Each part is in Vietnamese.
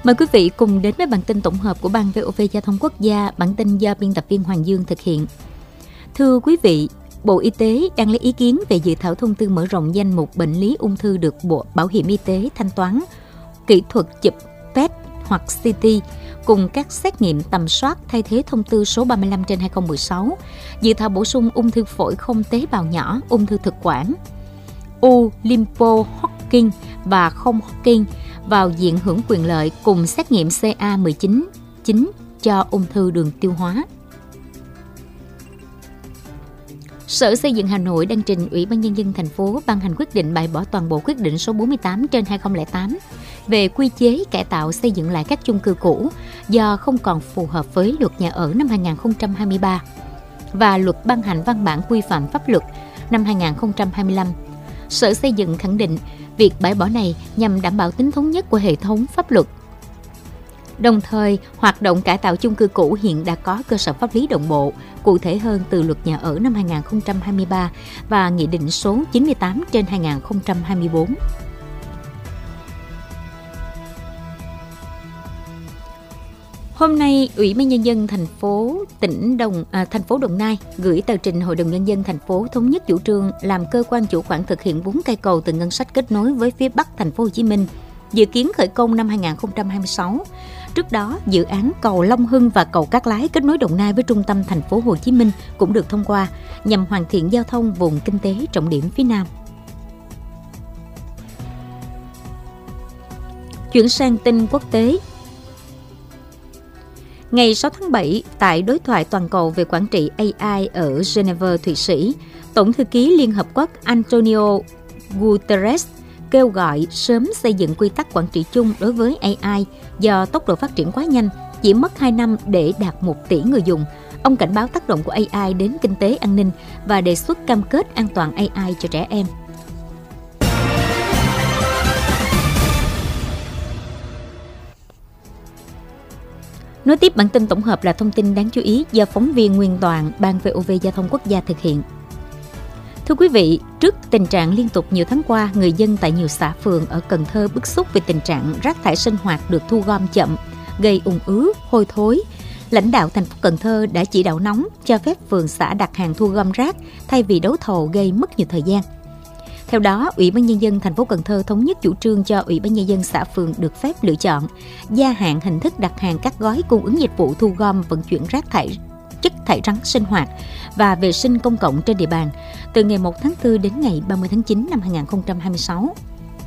Mời quý vị cùng đến với bản tin tổng hợp của Ban VOV Giao thông Quốc gia, bản tin do biên tập viên Hoàng Dương thực hiện. Thưa quý vị, Bộ Y tế đang lấy ý kiến về dự thảo thông tư mở rộng danh mục bệnh lý ung thư được Bộ Bảo hiểm Y tế thanh toán, kỹ thuật chụp PET hoặc CT cùng các xét nghiệm tầm soát thay thế thông tư số 35/2016, dự thảo bổ sung ung thư phổi không tế bào nhỏ, ung thư thực quản, u lympho Hodgkin và không Hodgkin vào diện hưởng quyền lợi cùng xét nghiệm CA19 cho ung thư đường tiêu hóa. Sở Xây dựng Hà Nội đang trình Ủy ban Nhân dân thành phố ban hành quyết định bãi bỏ toàn bộ quyết định số 48/2008 về quy chế cải tạo xây dựng lại các chung cư cũ do không còn phù hợp với Luật Nhà ở năm 2023 và Luật ban hành văn bản quy phạm pháp luật năm 2025. Sở Xây dựng khẳng định việc bãi bỏ này nhằm đảm bảo tính thống nhất của hệ thống pháp luật. Đồng thời, hoạt động cải tạo chung cư cũ hiện đã có cơ sở pháp lý đồng bộ, cụ thể hơn từ Luật Nhà ở năm 2023 và Nghị định số 98/2024. Hôm nay, Ủy ban Nhân dân thành phố Đồng Nai gửi tờ trình Hội đồng Nhân dân thành phố thống nhất chủ trương làm cơ quan chủ quản thực hiện 4 cây cầu từ ngân sách kết nối với phía Bắc thành phố Hồ Chí Minh, dự kiến khởi công năm 2026. Trước đó, dự án cầu Long Hưng và cầu Cát Lái kết nối Đồng Nai với trung tâm thành phố Hồ Chí Minh cũng được thông qua nhằm hoàn thiện giao thông vùng kinh tế trọng điểm phía Nam. Chuyển sang tin quốc tế. Ngày 6 tháng 7, tại đối thoại toàn cầu về quản trị AI ở Geneva, Thụy Sĩ, Tổng thư ký Liên Hợp Quốc Antonio Guterres kêu gọi sớm xây dựng quy tắc quản trị chung đối với AI do tốc độ phát triển quá nhanh, chỉ mất 2 năm để đạt 1 tỷ người dùng. Ông cảnh báo tác động của AI đến kinh tế an ninh và đề xuất cam kết an toàn AI cho trẻ em. Nối tiếp bản tin tổng hợp là thông tin đáng chú ý do phóng viên Nguyên Toàn, Ban VOV Giao thông Quốc gia thực hiện. Thưa quý vị, trước tình trạng liên tục nhiều tháng qua, người dân tại nhiều xã phường ở Cần Thơ bức xúc về tình trạng rác thải sinh hoạt được thu gom chậm, gây ùn ứ, hôi thối. Lãnh đạo thành phố Cần Thơ đã chỉ đạo nóng cho phép phường xã đặt hàng thu gom rác thay vì đấu thầu gây mất nhiều thời gian. Theo đó, Ủy ban Nhân dân thành phố Cần Thơ thống nhất chủ trương cho Ủy ban Nhân dân xã phường được phép lựa chọn gia hạn hình thức đặt hàng các gói cung ứng dịch vụ thu gom vận chuyển rác thải chất thải rắn sinh hoạt và vệ sinh công cộng trên địa bàn từ ngày 1 tháng 4 đến ngày 30 tháng 9 năm 2026.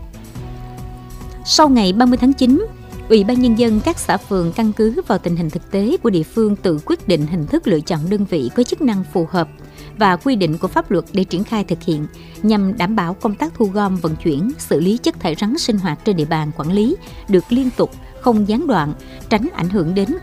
Sau ngày 30 tháng 9, Ủy ban Nhân dân các xã phường căn cứ vào tình hình thực tế của địa phương tự quyết định hình thức lựa chọn đơn vị có chức năng phù hợp và quy định của pháp luật để triển khai thực hiện nhằm đảm bảo công tác thu gom, vận chuyển, xử lý chất thải rắn sinh hoạt trên địa bàn quản lý được liên tục, không gián đoạn, tránh ảnh hưởng đến